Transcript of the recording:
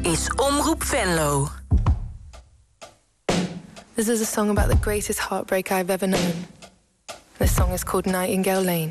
is Omroep Venlo. This is a song about the greatest heartbreak I've ever known. This song is called Nightingale Lane.